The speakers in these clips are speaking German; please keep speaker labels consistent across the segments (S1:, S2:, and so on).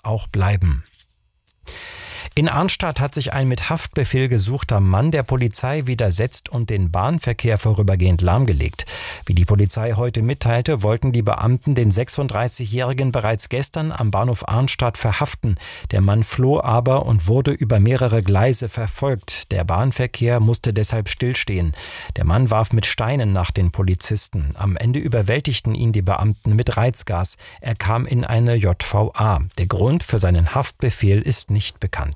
S1: auch bleiben. In Arnstadt hat sich ein mit Haftbefehl gesuchter Mann der Polizei widersetzt und den Bahnverkehr vorübergehend lahmgelegt. Wie die Polizei heute mitteilte, wollten die Beamten den 36-Jährigen bereits gestern am Bahnhof Arnstadt verhaften. Der Mann floh aber und wurde über mehrere Gleise verfolgt. Der Bahnverkehr musste deshalb stillstehen. Der Mann warf mit Steinen nach den Polizisten. Am Ende überwältigten ihn die Beamten mit Reizgas. Er kam in eine JVA. Der Grund für seinen Haftbefehl ist nicht bekannt.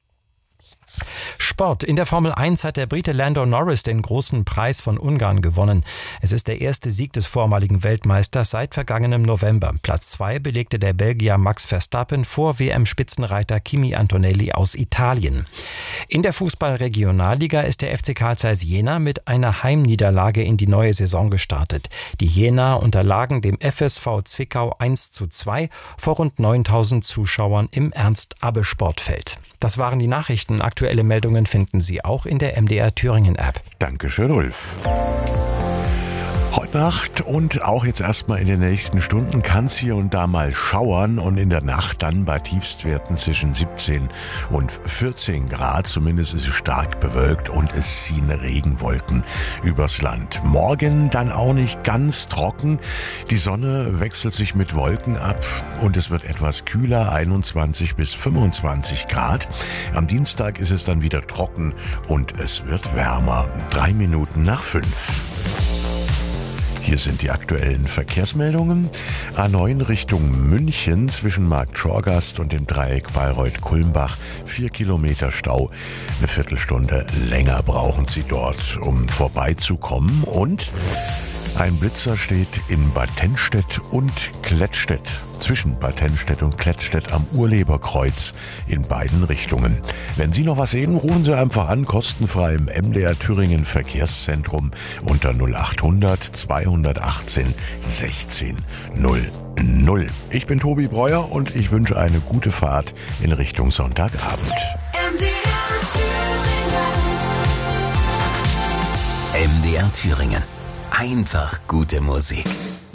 S1: Sport. In der Formel 1 hat der Brite Lando Norris den großen Preis von Ungarn gewonnen. Es ist der erste Sieg des vormaligen Weltmeisters seit vergangenem November. Platz 2 belegte der Belgier Max Verstappen vor WM-Spitzenreiter Kimi Antonelli aus Italien. In der Fußball-Regionalliga ist der FC Carl Zeiss Jena mit einer Heimniederlage in die neue Saison gestartet. Die Jenaer unterlagen dem FSV Zwickau 1:2 vor rund 9.000 Zuschauern im Ernst-Abbe-Sportfeld. Das waren die Nachrichten. Aktuelle Meldungen finden Sie auch in der MDR Thüringen App.
S2: Dankeschön, Ulf. Heute Nacht und auch jetzt erstmal in den nächsten Stunden kann es hier und da mal schauern und in der Nacht dann bei Tiefstwerten zwischen 17 und 14 Grad. Zumindest ist es stark bewölkt und es ziehen Regenwolken übers Land. Morgen dann auch nicht ganz trocken. Die Sonne wechselt sich mit Wolken ab und es wird etwas kühler, 21 bis 25 Grad. Am Dienstag ist es dann wieder trocken und es wird wärmer. 3 Minuten nach 5. Hier sind die aktuellen Verkehrsmeldungen. A9 Richtung München zwischen Marktschorgast und dem Dreieck Bayreuth-Kulmbach. 4 Kilometer Stau. Eine Viertelstunde länger brauchen Sie dort, um vorbeizukommen. Und ein Blitzer steht in Bad Tennstedt und Klettstedt. Zwischen Bad Tennstedt und Klettstedt am Urleberkreuz in beiden Richtungen. Wenn Sie noch was sehen, rufen Sie einfach an, kostenfrei im MDR Thüringen Verkehrszentrum unter 0800 218 16 00. Ich bin Tobi Breuer und ich wünsche eine gute Fahrt in Richtung Sonntagabend.
S3: MDR Thüringen. Einfach gute Musik.